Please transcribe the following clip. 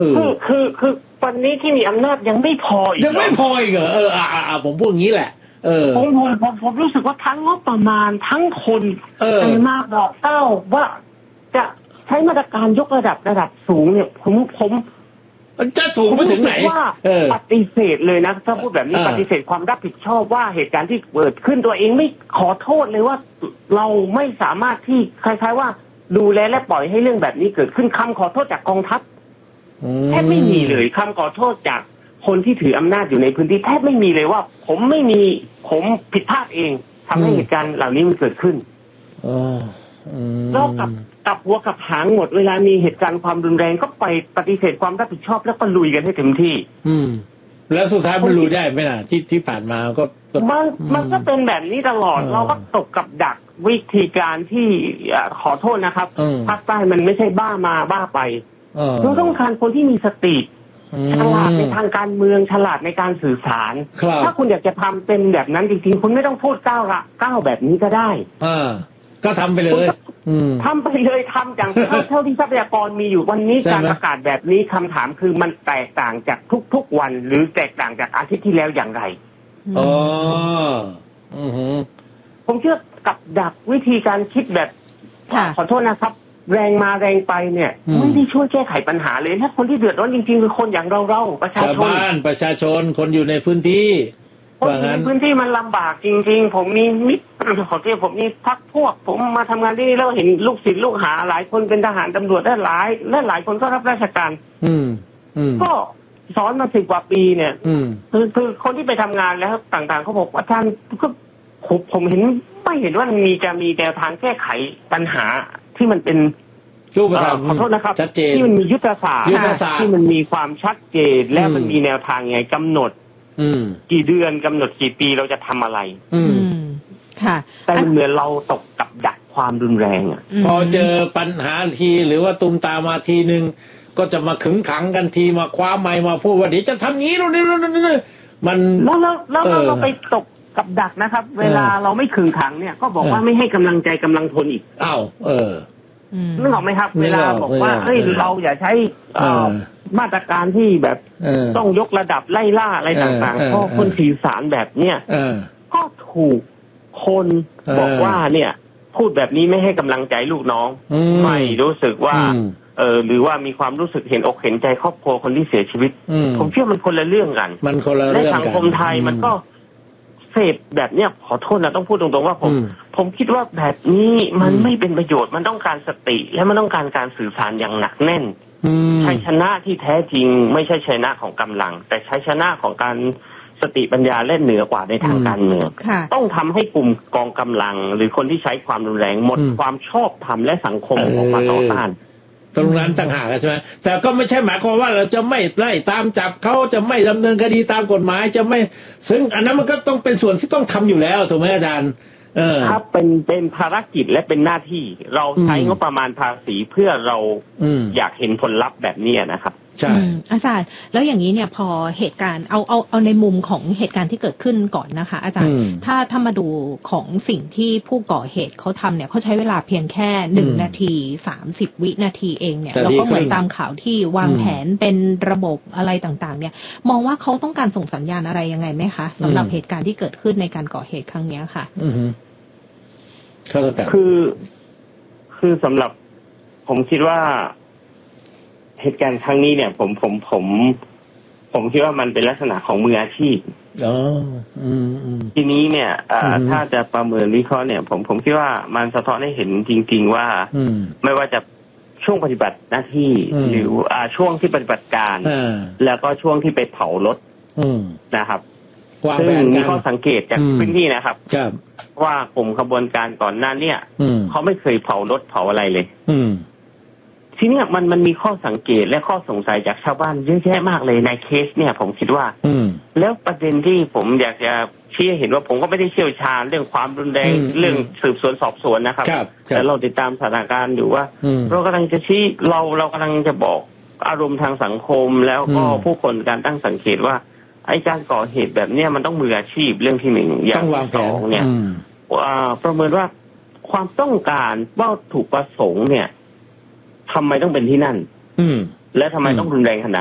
คือวันนี้ที่มีอำนาจยังไม่พออีกยังไม่พออีกเหรอผมพูดอย่างนี้แหละผมรู้สึกว่าทั้งงบประมาณทั้งคนมาบอกเต้าว่าจะใช้มาตรการยกระดับสูงเนี่ยผมจะสูงไปถึงไหนว่าปฏิเสธเลยนะถ้าพูดแบบนี้ปฏิเสธความรับผิดชอบว่าเหตุการณ์ที่เกิดขึ้นตัวเองไม่ขอโทษเลยว่าเราไม่สามารถที่คล้ายๆว่าดูแลและปล่อยให้เรื่องแบบนี้เกิดขึ้นคำขอโทษจากกองทัพแทบไม่มีเลยคำขอโทษจากคนที่ถืออำนาจอยู่ในพื้นที่แทบไม่มีเลยว่าผมผิดพลาดเองทำให้เหตุการณ์เหล่านี้มันเกิดขึ้นแล้วกับหัวกับหางหมดเวลามีเหตุการณ์ความรุนแรงก็ไปปฏิเสธความรับผิดชอบแล้วก็ลุยกันให้เต็มที่แล้วสุดท้ายมันลุยได้ไหมล่ะที่ผ่านมาก็มันก็เป็นแบบนี้ตลอดเราก็ตกกับดักวิธีการที่ขอโทษนะครับภาคใต้มันไม่ใช่บ้ามาบ้าไปเราต้องการคนที่มีสติฉลาดในทางการเมืองฉลาดในการสื่อสารถ้าคุณอยากจะทำเป็นแบบนั้นจริงๆคุณไม่ต้องพูดก้าวแบบนี้ก็ได้ก็ทำไปเลยทำไปเลยทำอย่างเท่าที่ทรัพยากรมีอยู่วันนี้การประกาศแบบนี้คำถามคือมันแตกต่างจากทุกวันหรือแตกต่างจากอาทิตย์ที่แล้วอย่างไรผมเชื่อกับดักวิธีการคิดแบบขอโทษนะครับแรงมาแรงไปเนี่ยไม่ได้ช่วยแก้ไขปัญหาเลยถ้าคนที่เดือดร้อนจริงๆคือคนอย่างเราประชาชนประชาชนคนอยู่ในพื้นที่คนอยู่ในพื้นที่มันลำบากจริงๆผมมีมิตรขอโทษผมมีพรรคพวกผมมาทำงานที่นี่แล้วเห็นลูกศิษย์ลูกหาหลายคนเป็นทหารตำรวจได้หลายคนก็รับราชการก็สอนมา10 กว่าปีเนี่ยคือคนที่ไปทำงานแล้วต่างๆเขาบอกอาจารย์ก็ผมไม่เห็นว่าจะมีแนวทางแก้ไขปัญหาที่มันเป็นขอโทษนะครับที่มันมียุทธศาสตร์ที่มันมีความชัดเจนและมันมีแนวทางไงกำหนดกี่เดือนกำหนดกี่ปีเราจะทำอะไรค่ะแต่เหมือนเราตกกับดักความรุนแรงพอเจอปัญหาทีหรือว่าตุมตามาทีนึงก็จะมาขึงขังกันทีมาคว้าไม้มาพูดว่าเดี๋ยวจะทำงี้นี่มันแล้วเราไปตกกับดักนะครับเวลาเราไม่ขึงขังเนี่ยก็บอกว่าไม่ให้กำลังใจกำลังทนอีกนึกออกไหมครับเวลาบอกว่าเฮ้ยเราอย่าใช้มาตรการที่แบบต้องยกระดับไล่ล่าอะไรต่างๆเพราะคนสื่อสารแบบเนี้ยก็ถูกคนบอกว่าเนี่ยพูดแบบนี้ไม่ให้กำลังใจลูกน้องไม่รู้สึกว่าหรือว่ามีความรู้สึกเห็นอกเห็นใจครอบครัวคนที่เสียชีวิตผมเชื่อมันคนละเรื่องกันในสังคมไทยมันก็เสพแบบเนี้ยขอโทษนะต้องพูดตรงๆว่าผมคิดว่าแบบนี้มันไม่เป็นประโยชน์มันต้องการสติและมันต้องการการสื่อสารอย่างหนักแน่นชัยชนะที่แท้จริงไม่ใช่ชัยชนะของกำลังแต่ชัยชนะของการสติปัญญาและเหนือกว่าในทางการเมืองต้องทำให้กลุ่มกองกำลังหรือคนที่ใช้ความรุนแรงหมดความชอบธรรมและสังคมออกมาต่อต้านตรงนั้นต่างหากใช่ไหมแต่ก็ไม่ใช่หมายความว่าเราจะไม่ไล่ตามจับเขาจะไม่ดำเนินคดีตามกฎหมายจะไม่ซึ่งอันนั้นมันก็ต้องเป็นส่วนที่ต้องทำอยู่แล้วถูกไหมอาจารย์ครับเป็นภารกิจและเป็นหน้าที่เราใช้งบประมาณภาษีเพื่อเราอยากเห็นผลลัพธ์แบบนี้นะครับใช่อาจารย์แล้วอย่างนี้เนี่ยพอเหตุการณ์เอาในมุมของเหตุการณ์ที่เกิดขึ้นก่อนนะคะอาจารย์ถ้ามาดูของสิ่งที่ผู้ก่อเหตุเขาทำเนี่ยเขาใช้เวลาเพียงแค่1 นาที30 วินาทีเองเนี่ยแล้วก็เหมือนตามข่าวที่วางแผนเป็นระบบอะไรต่างๆเนี่ยมองว่าเขาต้องการส่งสัญญาณอะไรยังไงไหมคะสำหรับเหตุการณ์ที่เกิดขึ้นในการก่อเหตุครั้งนี้ค่ะคือสำหรับผมคิดว่าเหตุการณ์ครั้งนี้เนี่ยผมคิดว่ามันเป็นลักษณะของมืออาชีพทีนี้เนี่ยถ้าจะประเมินวิเคราะห์เนี่ยผมคิดว่ามันสะท้อนให้เห็นจริงๆว่าไม่ว่าจะช่วงปฏิบัติหน้าที่หรือช่วงที่ปฏิบัติการแล้วก็ช่วงที่ไปเผารถนะครับซึ่งมีข้อสังเกตจากพื้นที่นะครับว่ากลุ่มขบวนการก่อนหน้าเนี่ยเขาไม่เคยเผารถเผาอะไรเลยทีนี้มันมีข้อสังเกตและข้อสงสัยจากชาวบ้านเยอะแยะมากเลยในเคสเนี่ยผมคิดว่าแล้วประเด็นที่ผมอยากจะชี้เห็นว่าผมก็ไม่ได้เชี่ยวชาญเรื่องความรุนแรงเรื่องสืบสวนสอบสวนนะครับแต่เราติดตามสถานการณ์อยู่ว่าเรากำลังจะชี้เรากำลังจะบอกอารมณ์ทางสังคมแล้วก็ผู้คนการตั้งสังเกตว่าไอ้การก่อเหตุแบบเนี้ยมันต้องมืออาชีพเรื่องที่1อย่างที่2เนี่ยประเมินว่าความต้องการว่าถูกประสงค์เนี่ยทำไมต้องเป็นที่นั่นและทำไมต้องรุนแรงขนาด